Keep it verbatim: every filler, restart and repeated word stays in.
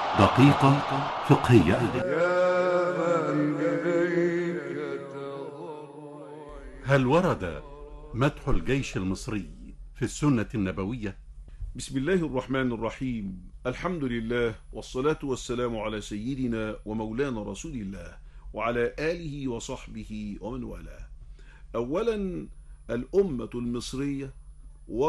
دقيقة فقهية. هل ورد مدح الجيش المصري في السنة النبوية؟ بسم الله الرحمن الرحيم. الحمد لله والصلاة والسلام على سيدنا ومولانا رسول الله وعلى آله وصحبه ومن والاه. أولا، الأمة المصرية